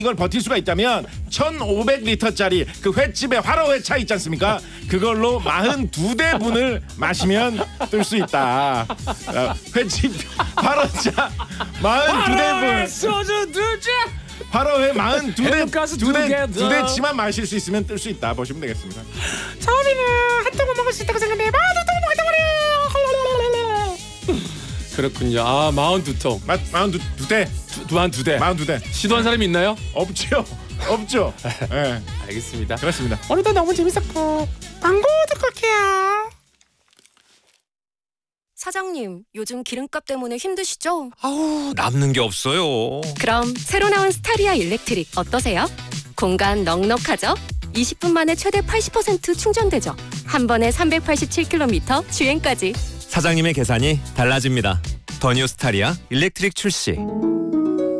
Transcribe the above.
이걸 버틸 수가 있다면 1500리터짜리 그 횟집의 화로회 차 있지 않습니까? 그걸로 42대 분을 마시면 뜰 수 있다. 횟집 화로차 42대 분. 소주 2잔. 화로회 42대 가스 두 개 더. 2대치만 마실 수 있으면 뜰 수 있다 보시면 되겠습니다. 처음에는 한 통을 먹을 수 있다고 생각했는데 42통을 먹었단 말이에요. 그렇군요. 아 42통. 42대. 42대. 시도한 사람이 있나요? 없죠. 없죠. 네. 알겠습니다. 그렇습니다. 오늘도 너무 재밌었고 광고 듣고 올게요. 사장님, 요즘 기름값 때문에 힘드시죠? 아우 남는 게 없어요. 그럼 새로 나온 스타리아 일렉트릭 어떠세요? 공간 넉넉하죠? 20분 만에 최대 80% 충전되죠? 한 번에 387km 주행까지. 사장님의 계산이 달라집니다. 더 뉴 스타리아 일렉트릭 출시.